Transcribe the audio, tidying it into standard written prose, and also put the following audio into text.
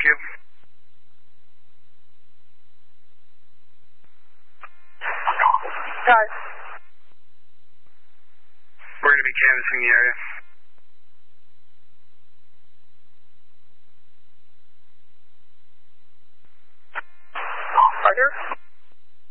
you. Guys. We're going to be canvassing the area. Roger.